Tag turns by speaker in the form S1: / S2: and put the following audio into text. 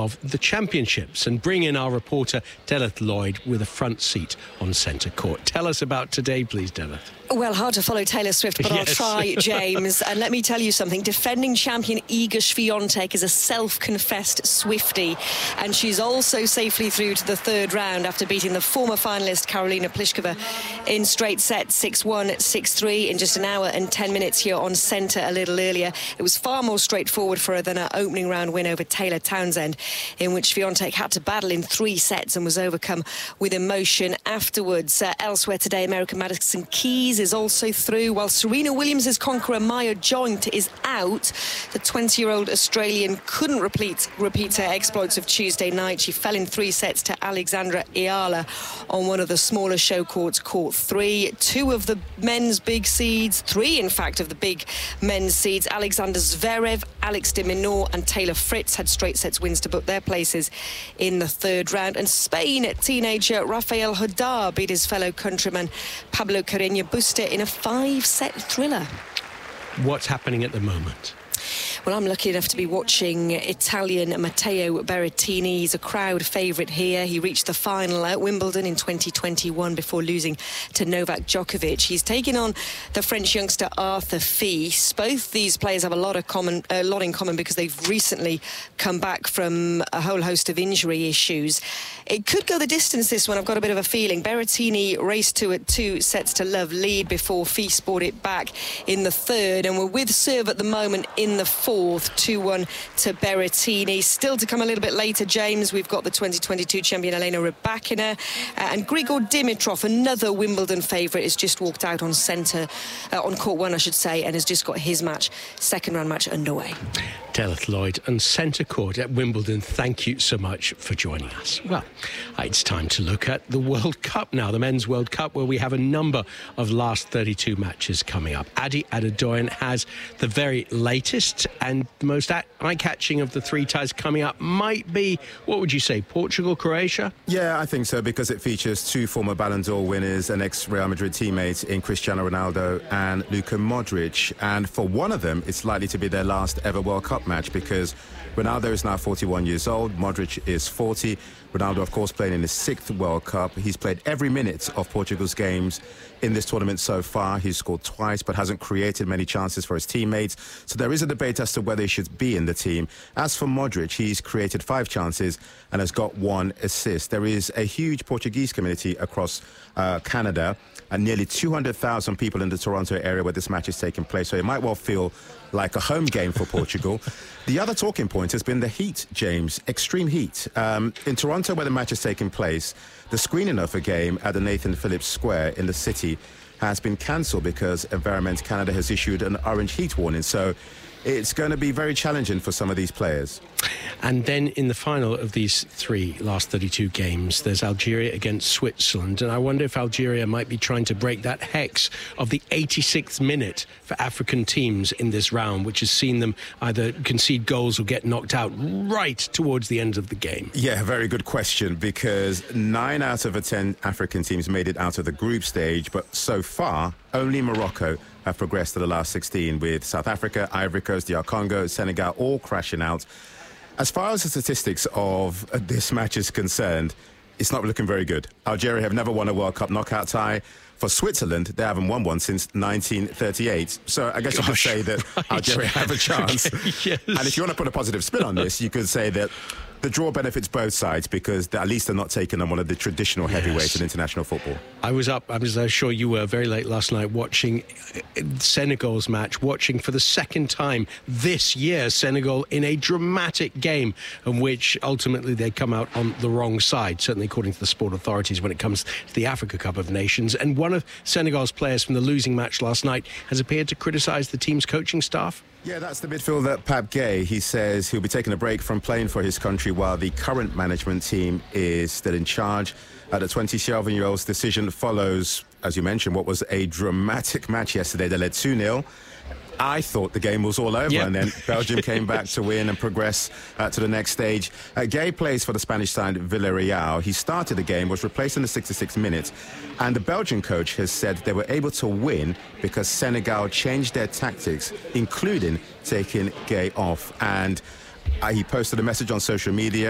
S1: of the championships and bring in our reporter, Delith Lloyd, with a front seat on centre court. Tell us about today, please, Delith.
S2: Well, hard to follow Taylor Swift, but
S1: Yes.
S2: I'll try, James. And let me tell you something. Defending champion Iga Swiatek is a self-confessed Swiftie, and she's also safely through to the third round after beating the former finalist Karolina Pliskova in straight sets, 6-1, 6-3 in just an hour and 10 minutes here on centre a little earlier. It was far more straightforward for her than her opening round win over Taylor Townsend, in which Swiatek had to battle in 3 sets and was overcome with emotion afterwards. Elsewhere today, American Madison Keys is also through, while Serena Williams' conqueror Maya Joint is out. The 20-year-old Australian couldn't repeat her exploits of Tuesday night. She fell in 3 sets to Alexandra Eala on one of the smaller show courts, court 3. 2 of the men's big seeds, 3 in fact of the big men's seeds, Alexander Zverev, Alex de Minaur and Taylor Fritz had straight sets wins to book their places in the third round. And Spain teenager Rafael Nadal beat his fellow countryman Pablo Carreño Busta in a 5-set thriller.
S1: What's happening at the moment?
S2: Well, I'm lucky enough to be watching Italian Matteo Berrettini. He's a crowd favourite here. He reached the final at Wimbledon in 2021 before losing to Novak Djokovic. He's taking on the French youngster Arthur Fils. Both these players have a lot in common because they've recently come back from a whole host of injury issues. It could go the distance, this one. I've got a bit of a feeling. Berrettini raced to it 2 sets to love lead before Fils brought it back in the third, and we're with serve at the moment in the fourth. 2-1 to Berrettini. Still to come a little bit later, James, we've got the 2022 champion Elena Rybakina, and Grigor Dimitrov, another Wimbledon favourite, has just walked out on centre, on court 1 I should say, and has just got his match, second round match underway.
S1: Delith Lloyd and centre court at Wimbledon, thank you so much for joining us. Well, it's time to look at the World Cup now, the Men's World Cup, where we have a number of last 32 matches coming up. Adi Adedoyan has the very latest and the most eye-catching of the 3 ties coming up might be, what would you say, Portugal, Croatia?
S3: Yeah, I think so, because it features 2 former Ballon d'Or winners and ex-Real Madrid teammates in Cristiano Ronaldo and Luka Modric. And for one of them, it's likely to be their last ever World Cup match, because Ronaldo is now 41 years old, Modric is 40. Ronaldo, of course, playing in his 6th World Cup. He's played every minute of Portugal's games in this tournament so far. He's scored twice, but hasn't created many chances for his teammates. So there is a debate as to whether he should be in the team. As for Modric, he's created 5 chances and has got 1 assist. There is a huge Portuguese community across Canada, and nearly 200,000 people in the Toronto area where this match is taking place. So it might well feel like a home game for Portugal. The other talking point has been the heat, James, extreme heat. In Toronto, where the match is taking place, the screening of a game at the Nathan Phillips Square in the city has been cancelled because Environment Canada has issued an orange heat warning. So it's going to be very challenging for some of these players.
S1: And then in the final of these 3 last 32 games, there's Algeria against Switzerland. And I wonder if Algeria might be trying to break that hex of the 86th minute for African teams in this round, which has seen them either concede goals or get knocked out right towards the end of the game.
S3: Yeah, very good question, because 9 out of the 10 African teams made it out of the group stage. But so far, only Morocco have progressed to the last 16, with South Africa, Ivory Coast, DR Congo, Senegal all crashing out. As far as the statistics of this match is concerned, it's not looking very good. Algeria have never won a World Cup knockout tie. For Switzerland, they haven't won one since 1938. So I guess you could say that Algeria have a chance.
S1: Okay, yes.
S3: And if you want to put a positive spin on this, you could say that the draw benefits both sides, because at least they're not taking on one of the traditional heavyweights in international football.
S1: I was sure you were very late last night watching Senegal's match, watching for the second time this year Senegal in a dramatic game in which ultimately they come out on the wrong side, certainly according to the sport authorities when it comes to the Africa Cup of Nations. And one of Senegal's players from the losing match last night has appeared to criticise the team's coaching staff.
S3: Yeah, that's the midfielder Pape Gueye. He says he'll be taking a break from playing for his country while the current management team is still in charge. The 27-year-old's decision follows, as you mentioned, what was a dramatic match yesterday. They led 2-0. I thought the game was all over, and then Belgium came back to win and progress to the next stage. Gueye plays for the Spanish side Villarreal. He started the game, was replaced in the 66th minute, and the Belgian coach has said they were able to win because Senegal changed their tactics, including taking Gueye off. And he posted a message on social media.